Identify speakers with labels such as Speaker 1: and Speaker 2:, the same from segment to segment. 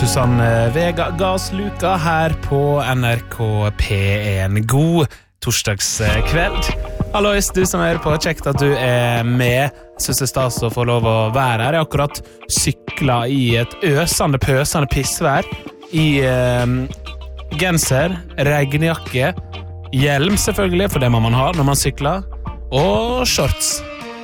Speaker 1: Susanne Vega Gasluka her på NRK P1. God torsdagskveld. Hallois, du som hører på, kjekt at du med. Synes det stas å få lov å være her. Jeg akkurat syklet i et øsende, pøsende pissvær i genser, regnjakke, hjelm selvfølgelig, for det må man ha når man sykler, og shorts.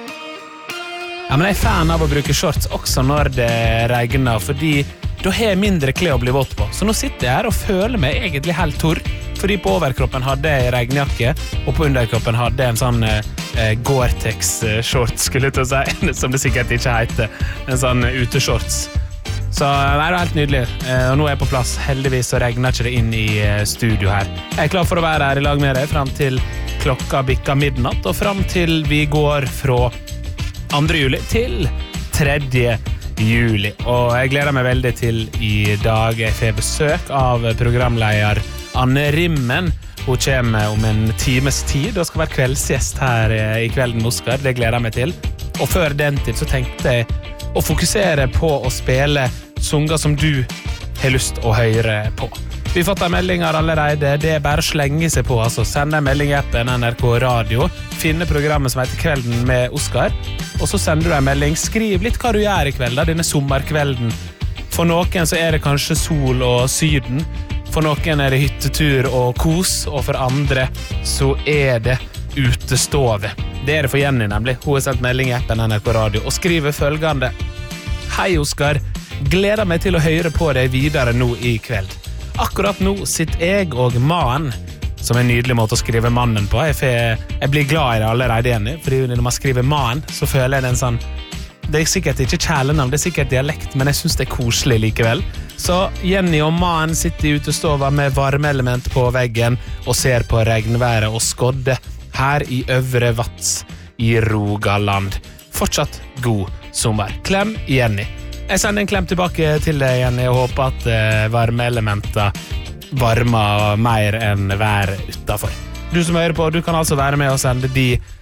Speaker 1: Ja, men jeg fan av å bruke shorts også når det regner, fordi da har jeg mindre klær å bli våt på. Så nå sitter jeg her og føler meg egentlig helt torr, fordi på overkroppen hadde jeg regnjakke, og på underkroppen hadde jeg en sånn Gore-Tex-shorts, skulle jeg til å si, som det sikkert ikke heter, en sånn uteshorts. Så det er helt nydelig, og nå er jeg på plass. Heldigvis så regner ikke det inn i studio her. Jeg er klar for å være her i lag med deg frem til klokka bikka midnatt, og frem til vi går fra 2. juli til 3. juli. Og jeg gleder meg veldig til i dag. Jeg får besøk av programleder Anne Rimmen. Hun kommer om en times tid og skal være kveldsgjest her i Kvelden med Oskar. Det gleder jeg meg til. Og før den tid så tenkte jeg å fokusere på å spille sanger som du har lyst å høre på. Vi har fått en melding allerede. Det er bare å slenge seg på, altså. Send en melding i appen NRK Radio. Finne programmet som heter Kvelden med Oskar. Og så sender du en melding. Skriv litt hva du gjør i kveld, denne sommerkvelden. For noen så er det kanskje sol og syden. For noen er det hyttetur og kos. Og for andre så er det utestove. Det er det for Jenny nemlig. Hun har sendt melding i appen NRK Radio og skriver følgende: Hei Oskar, gleder meg til å høre på deg videre nå i kveld. Akkurat nå sitter jeg og mannen, som er en nydelig måte å skrive mannen på. Jeg blir glad i det allerede, Jenny, fordi når man skriver mannen, så føler jeg det en sånn, det er sikkert ikke kjælenavn, det er sikkert dialekt, men jeg synes det er koselig likevel. Så Jenny og mannen sitter i utestova med varmeelement på veggen og ser på regnværet og skodde her i Øvre Vats i Rogaland. Fortsatt god sommer. Klem, Jenny. Jeg sender en klem tilbake til deg, Jenny, og håper at varmeelementer varmer mer enn vær utenfor. Du som hører på, du kan altså være med og sende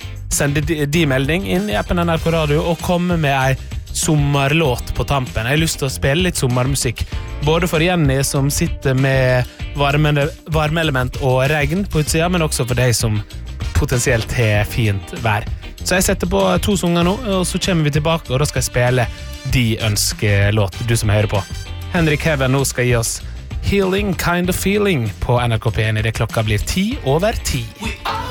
Speaker 1: de melding inn i appen NRK Radio og komme med ei sommerlåt på tampen. Jeg har lyst til å spille litt sommermusikk, både for Jenny som sitter med varmeelement og regn på utsida, men også for deg som potensielt har fint vær. Så jeg setter på 2 sanger nå, og så kommer vi tilbake, og da skal jeg spille de ønskelåt, du som hører på. Henrik Heaven nå skal gi oss Healing Kind of Feeling på NRK P1 i det klokka blir 10:10.